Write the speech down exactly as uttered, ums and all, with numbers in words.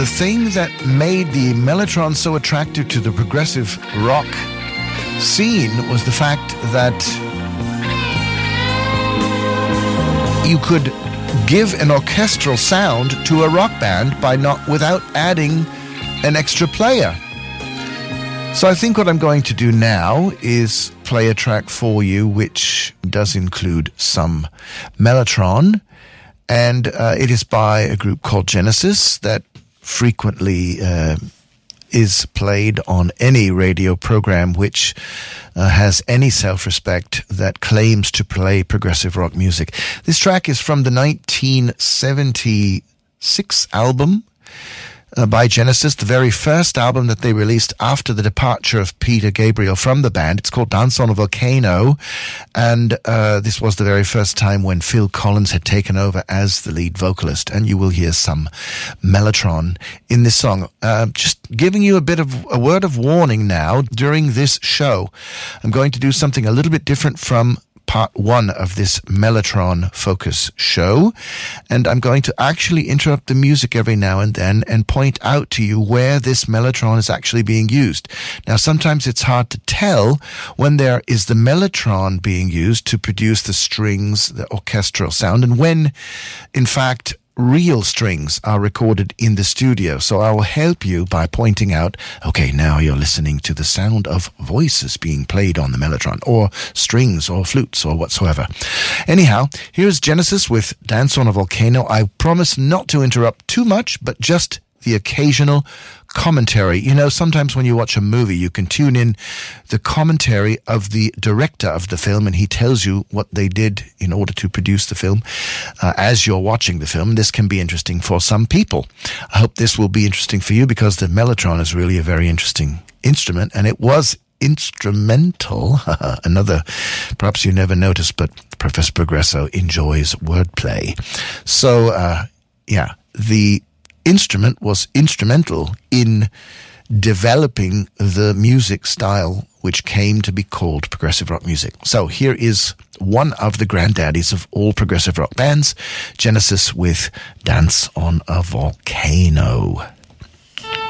the thing that made the Mellotron so attractive to the progressive rock scene was the fact that you could give an orchestral sound to a rock band by not without adding an extra player. So I think what I'm going to do now is play a track for you which does include some Mellotron, and uh, it is by a group called Genesis that frequently uh, is played on any radio program which uh, has any self-respect that claims to play progressive rock music. This track is from the nineteen seventy-six album uh, by Genesis, the very first album that they released after the departure of Peter Gabriel from the band. It's called Dance on a Volcano, and uh, this was the very first time when Phil Collins had taken over as the lead vocalist, and you will hear some Mellotron in this song. Uh, just giving you a bit of a word of warning now, during this show, I'm going to do something a little bit different from part one of this Mellotron Focus show, and I'm going to actually interrupt the music every now and then and point out to you where this Mellotron is actually being used. Now, sometimes it's hard to tell when there is the Mellotron being used to produce the strings, the orchestral sound, and when, in fact, real strings are recorded in the studio. So I will help you by pointing out, okay, now you're listening to the sound of voices being played on the Mellotron, or strings or flutes or whatsoever. Anyhow, here's Genesis with Dance on a Volcano. I promise not to interrupt too much, but just the occasional commentary. You know, sometimes when you watch a movie, you can tune in the commentary of the director of the film, and he tells you what they did in order to produce the film uh, as you're watching the film. This can be interesting for some people. I hope this will be interesting for you, because the Mellotron is really a very interesting instrument, and it was instrumental. Another, perhaps you never noticed, but Professor Progresso enjoys wordplay. So, uh, yeah, the instrument was instrumental in developing the music style which came to be called progressive rock music. So here is one of the granddaddies of all progressive rock bands, Genesis with Dance on a Volcano.